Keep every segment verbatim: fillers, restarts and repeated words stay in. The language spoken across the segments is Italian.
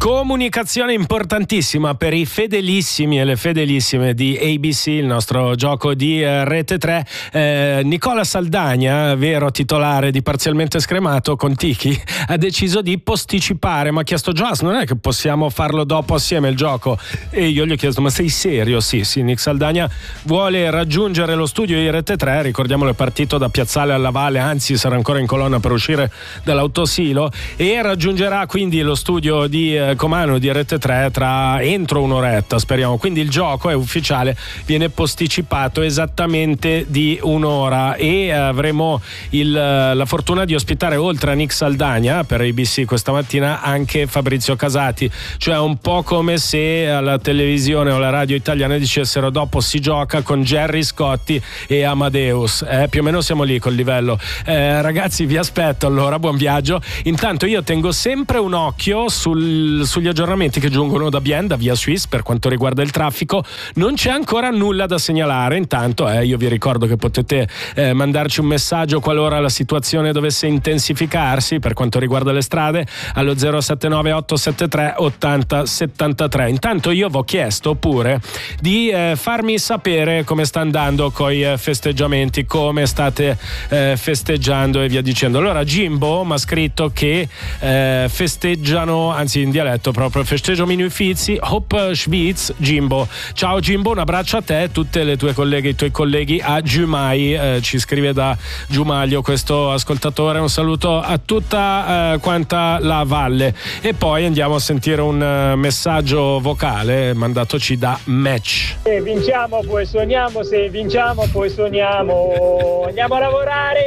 Comunicazione importantissima per i fedelissimi e le fedelissime di A B C, il nostro gioco di eh, Rete tre. eh, Nicola Saldagna, vero titolare di Parzialmente Scremato con Tiki, ha deciso di posticipare, ma ha chiesto: Joas, non è che possiamo farlo dopo assieme il gioco? E io gli ho chiesto: ma sei serio? Sì, sì, Nick Saldagna vuole raggiungere lo studio di Rete tre, ricordiamolo, è partito da Piazzale alla Valle, anzi sarà ancora in colonna per uscire dall'autosilo, e raggiungerà quindi lo studio di eh, comando di Rete tre tra entro un'oretta, speriamo. Quindi il gioco è ufficiale, viene posticipato esattamente di un'ora e avremo il, la fortuna di ospitare, oltre a Nick Saldagna per A B C questa mattina, anche Fabrizio Casati, cioè un po' come se alla televisione o alla radio italiana dicessero: dopo si gioca con Gerry Scotti e Amadeus. Eh, più o meno siamo lì col livello. Eh, ragazzi, vi aspetto allora, buon viaggio. Intanto io tengo sempre un occhio sul sugli aggiornamenti che giungono da Bien, da Via Suisse, per quanto riguarda il traffico. Non c'è ancora nulla da segnalare. Intanto eh, io vi ricordo che potete eh, mandarci un messaggio qualora la situazione dovesse intensificarsi per quanto riguarda le strade allo zero sette nove otto sette tre otto zero sette tre. Intanto io vi ho chiesto pure di eh, farmi sapere come sta andando coi eh, festeggiamenti, come state eh, festeggiando e via dicendo. Allora Jimbo mi ha scritto che eh, festeggiano, anzi in dialetto proprio, festeggio Minuit Fizi, Hop Schwitz, Jimbo. Ciao Jimbo, un abbraccio a te e tutte le tue colleghe, i tuoi colleghi a Giumai, eh, ci scrive da Giumaglio questo ascoltatore. Un saluto a tutta eh, quanta la valle. E poi andiamo a sentire un uh, messaggio vocale mandatoci da Match. Se vinciamo poi suoniamo, se vinciamo poi suoniamo, andiamo a lavorare.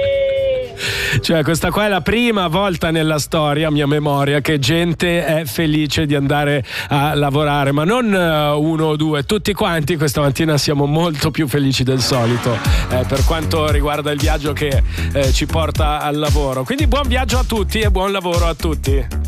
Cioè, questa qua è la prima volta nella storia, a mia memoria, che gente è felice di andare a lavorare, ma non uh, uno o due, tutti quanti. Questa mattina siamo molto più felici del solito eh, per quanto riguarda il viaggio che eh, ci porta al lavoro. Quindi buon viaggio a tutti e buon lavoro a tutti.